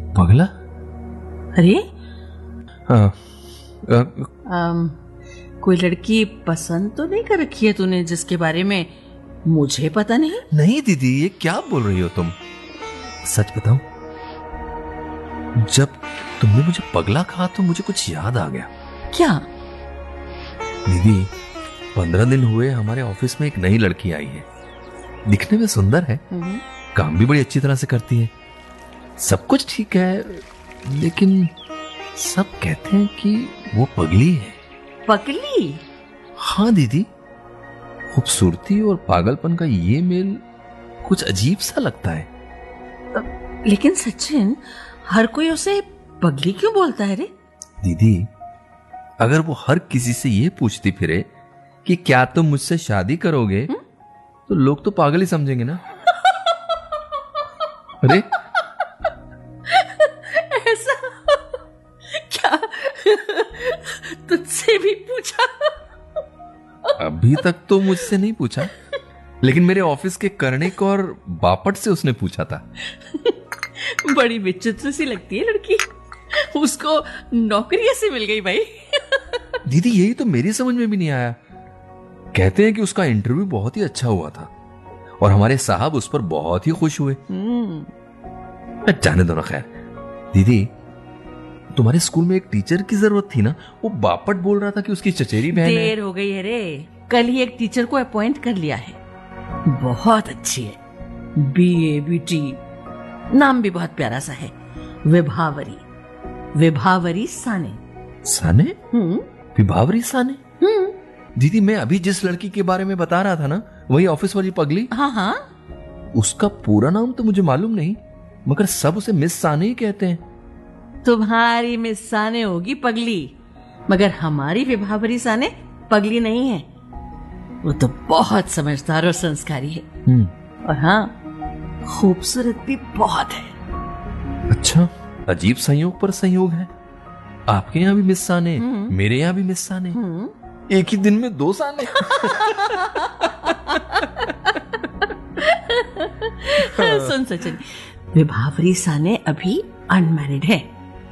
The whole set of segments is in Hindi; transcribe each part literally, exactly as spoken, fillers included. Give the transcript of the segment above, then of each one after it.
पगला? अरे हाँ, आ, आम, कोई लड़की पसंद तो नहीं कर रखी है तूने जिसके बारे में मुझे पता नहीं? नहीं दीदी, ये क्या बोल रही हो तुम? सच बताऊं, जब तुमने मुझे पगला कहा तो मुझे कुछ याद आ गया। क्या? दीदी, पंद्रह दिन हुए हमारे ऑफिस में एक नई लड़की आई है। दिखने में सुंदर है, काम भी बड़ी अच्छी तरह से करती है, सब कुछ ठीक है, लेकिन सब कहते हैं कि वो पगली है। पगली? हाँ दीदी, खूबसूरती और पागलपन का ये मेल कुछ अजीब सा लगता है। लेकिन सचिन, हर कोई उसे पगली क्यों बोलता है रे? दीदी, अगर वो हर किसी से ये पूछती फिरे कि क्या तुम मुझसे शादी करोगे, हुँ? तो लोग तो पागल ही समझेंगे ना। अरे ऐसा क्या तुझसे भी पूछा? अभी तक तो मुझसे नहीं पूछा, लेकिन मेरे ऑफिस के कर्णिक और बापट से उसने पूछा था। बड़ी विचित्र सी लगती है लड़की, उसको नौकरी ऐसे मिल गई भाई। दीदी, यही तो मेरी समझ में भी नहीं आया। कहते हैं कि उसका इंटरव्यू बहुत ही अच्छा हुआ था और हमारे साहब उस पर बहुत ही खुश हुए। जाने दो ना, खैर। दीदी, तुम्हारे स्कूल में एक टीचर की जरूरत थी ना? वो बापट बोल रहा था कि उसकी चचेरी बहन है। देर हो गई है रे, कल ही एक टीचर को अपॉइंट कर लिया है, बहुत अच्छी है, बी ए बी टी, नाम भी बहुत प्यारा सा है, विभावरी, विभावरी साने। साने? हम्म विभावरी साने? हम्म दीदी, मैं अभी जिस लड़की के बारे में बता रहा था ना, वही ऑफिस वाली पगली। हाँ हाँ, उसका पूरा नाम तो मुझे मालूम नहीं, मगर सब उसे मिस साने ही कहते हैं। तुम्हारी मिस साने होगी पगली, मगर हमारी विभावरी साने पगली नहीं है। वो तो बहुत समझदार और संस्कारी है, और हाँ, खूबसूरत भी बहुत है। अच्छा, अजीब संयोग पर संयोग है। आपके यहाँ भी मिस साने, मेरे यहाँ भी मिस साने, एक ही दिन में दो साने। सुन सचिन, विभावरी साने अभी अनमैरिड है।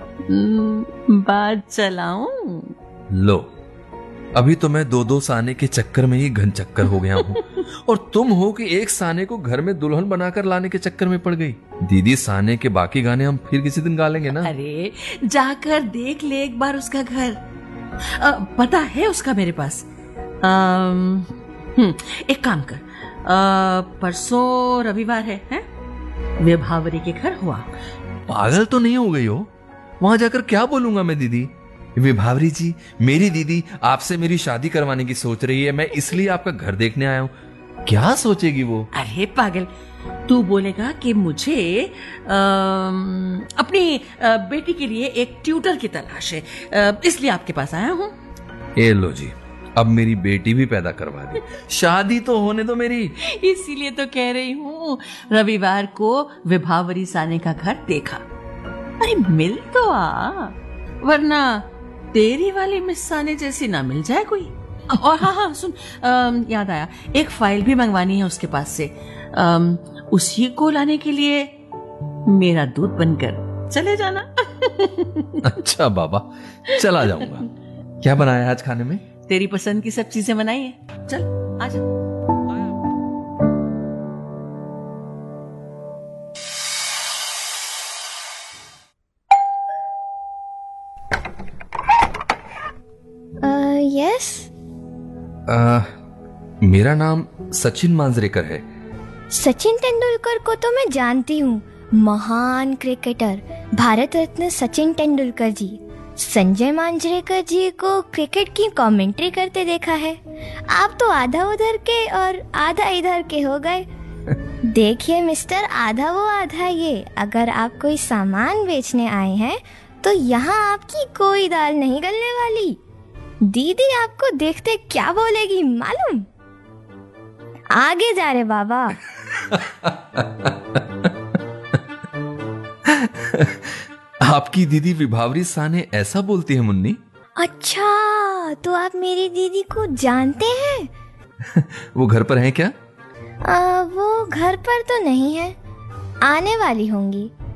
बात चलाऊं? लो, अभी तो मैं दो दो साने के चक्कर में ही घन चक्कर हो गया हूँ, और तुम हो कि एक साने को घर में दुल्हन बनाकर लाने के चक्कर में पड़ गई। दीदी, साने के बाकी गाने हम फिर किसी दिन गा लेंगे ना? अरे जाकर देख ले एक बार उसका घर, आ, पता है उसका मेरे पास। आम, हम्म, एक काम कर, आ, परसों रविवार है, है? विभावरी के घर हुआ। पागल तो नहीं हो गई हो? वहां जाकर क्या बोलूंगा मैं? दीदी, विभावरी जी, मेरी दीदी आपसे मेरी शादी करवाने की सोच रही है, मैं इसलिए आपका घर देखने आया हूँ। क्या सोचेगी वो? अरे पागल, तू बोलेगा कि मुझे आम, अपनी आ, बेटी के लिए एक ट्यूटर की तलाश है, आ, इसलिए आपके पास आया हूँ। ए लो जी, अब मेरी बेटी भी पैदा करवा दी, शादी तो होने दो मेरी। इसीलिए तो कह रही हूँ, रविवार को विभावरी साने का घर देखा। अरे मिल तो आ, वरना तेरी वाली मिस साने जैसी ना मिल जाए कोई। और हाँ हाँ सुन, आम, याद आया, एक फाइल भी मंगवानी है उसके पास से, आम, उसी को लाने के लिए मेरा दूध बनकर चले जाना। अच्छा बाबा, चला जाऊंगा। क्या बनाया आज खाने में? तेरी पसंद की सब चीजें बनाई है, चल आजा। यस, मेरा नाम सचिन मांजरेकर है। सचिन तेंदुलकर को तो मैं जानती हूँ, महान क्रिकेटर, भारत रत्न सचिन तेंदुलकर जी। संजय मांजरेकर जी को क्रिकेट की कमेंट्री करते देखा है। आप तो आधा उधर के और आधा इधर के हो गए। देखिए मिस्टर, आधा वो आधा ये, अगर आप कोई सामान बेचने आए हैं तो यहाँ आपकी कोई दाल नहीं गलने वाली। दीदी आपको देखते क्या बोलेगी मालूम? आगे जा रे बाबा। आपकी दीदी विभावरी साने ऐसा बोलती है मुन्नी? अच्छा, तो आप मेरी दीदी को जानते हैं? वो घर पर है क्या? आ, वो घर पर तो नहीं है, आने वाली होंगी।